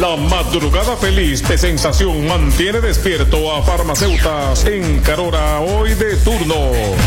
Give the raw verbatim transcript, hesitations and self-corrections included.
La madrugada feliz de Sensación mantiene despierto a farmacéuticas en Carora hoy de turno.